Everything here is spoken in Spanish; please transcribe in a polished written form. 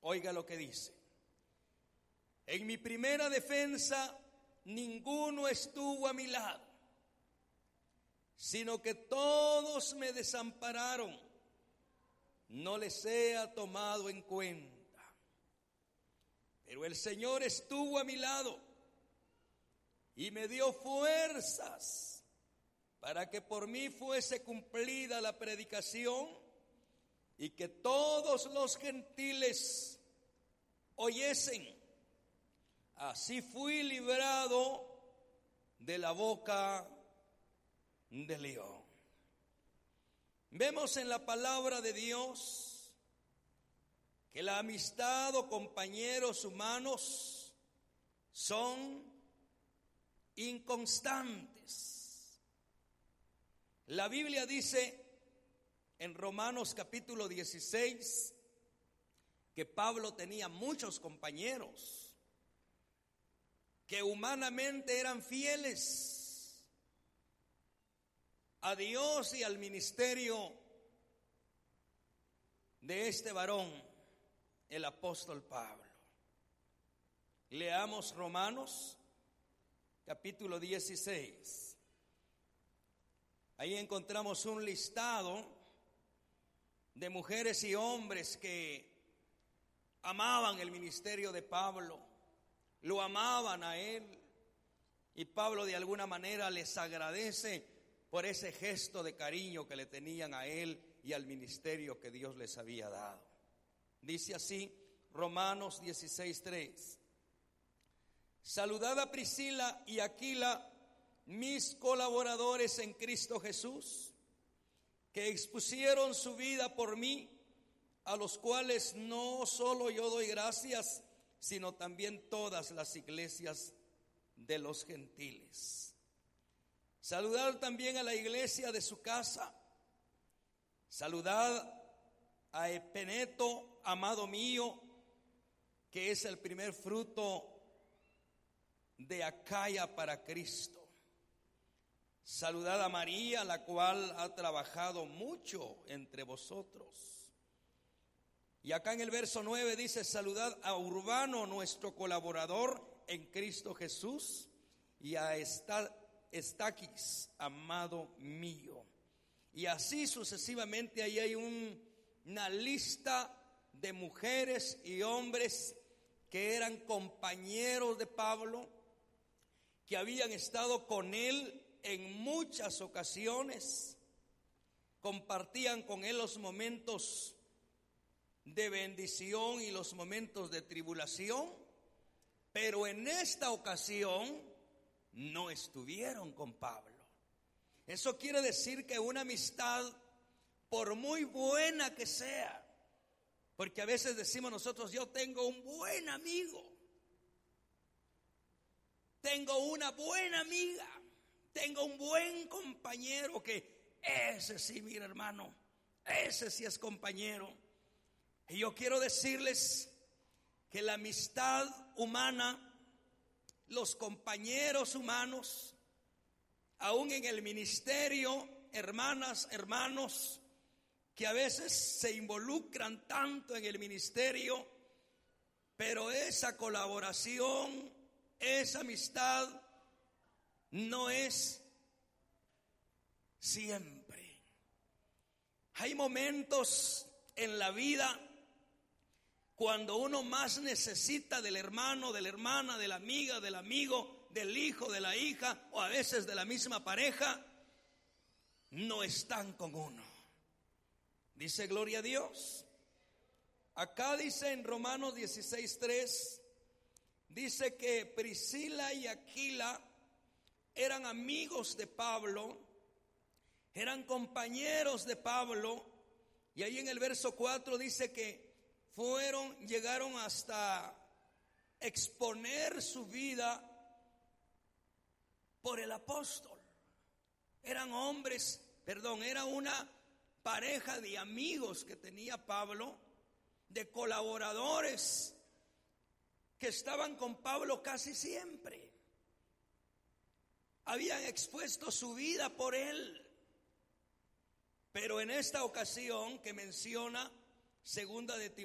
Oiga lo que dice: en mi primera defensa ninguno estuvo a mi lado, sino que todos me desampararon, no les sea tomado en cuenta. Pero el Señor estuvo a mi lado y me dio fuerzas para que por mí fuese cumplida la predicación y que todos los gentiles oyesen. Así fui librado de la boca del león. Vemos en la palabra de Dios que la amistad o compañeros humanos son inconstantes. La Biblia dice en Romanos capítulo 16 que Pablo tenía muchos compañeros que humanamente eran fieles a Dios y al ministerio de este varón, el apóstol Pablo. Leamos Romanos capítulo 16. Ahí encontramos un listado de mujeres y hombres que amaban el ministerio de Pablo, lo amaban a él, y Pablo de alguna manera les agradece por ese gesto de cariño que le tenían a él y al ministerio que Dios les había dado. Dice así Romanos 16:3: saludad a Priscila y Aquila, mis colaboradores en Cristo Jesús, que expusieron su vida por mí, a los cuales no solo yo doy gracias, sino también todas las iglesias de los gentiles. Saludad también a la iglesia de su casa. Saludad a Epeneto, amado mío, que es el primer fruto de Acaya para Cristo. Saludad a María, la cual ha trabajado mucho entre vosotros. Y acá en el verso 9 dice: saludad a Urbano, nuestro colaborador en Cristo Jesús, y a Estaquis, amado mío. Y así sucesivamente. Ahí hay una lista de mujeres y hombres que eran compañeros de Pablo, que habían estado con él en muchas ocasiones, compartían con él los momentos de bendición y los momentos de tribulación, pero en esta ocasión no estuvieron con Pablo. Eso quiere decir que una amistad, por muy buena que sea, porque a veces decimos nosotros: yo tengo un buen amigo, tengo una buena amiga, tengo un buen compañero, que ese sí, mira hermano, ese sí es compañero. Y yo quiero decirles que la amistad humana, los compañeros humanos, aún en el ministerio, hermanas, hermanos, que a veces se involucran tanto en el ministerio, pero esa colaboración, esa amistad no es siempre. Hay momentos en la vida cuando uno más necesita del hermano, de la hermana, de la amiga, del amigo, del hijo, de la hija, o a veces de la misma pareja, no están con uno. Dice gloria a Dios. Acá dice en Romanos 16:3, dice que Priscila y Aquila eran amigos de Pablo, eran compañeros de Pablo. Y ahí en el verso 4 dice que llegaron hasta exponer su vida por el apóstol. Era una pareja de amigos que tenía Pablo, de colaboradores que estaban con Pablo casi siempre. Habían expuesto su vida por él. Pero en esta ocasión que menciona segunda de